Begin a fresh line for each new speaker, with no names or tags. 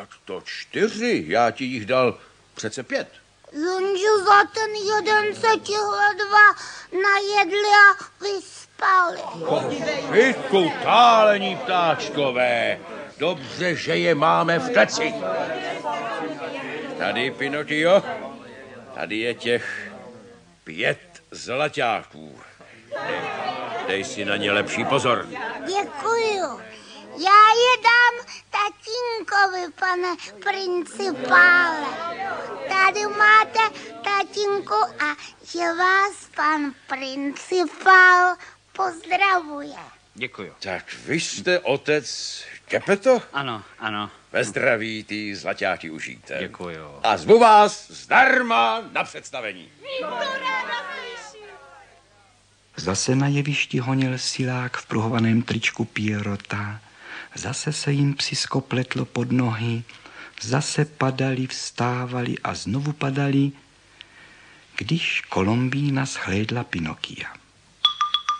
Jak to 4? Já ti jich dal přece 5.
Jenže za ten jeden se tihle 2 najedli a vyspali.
Vy tálení ptáčkové. Dobře, že je máme v kleci. Tady, Pinokio, tady je těch 5 zlaťáků. Dej si na ně lepší pozor.
Děkuju. Já je dám tatínkovi, pane principále. Tady máte, tatínku, a že vás pan principál pozdravuje.
Děkuju.
Tak vy jste otec Geppetto?
Ano, ano.
Ve zdraví ty zlaťáky užijte.
Děkuju.
A zvu vás zdarma na představení.
Zase na jevišti honil silák v pruhovaném tričku Pierrota. Zase se jim psisko pletlo pod nohy. Zase padali, vstávali a znovu padali, když Kolombína shlédla Pinokia.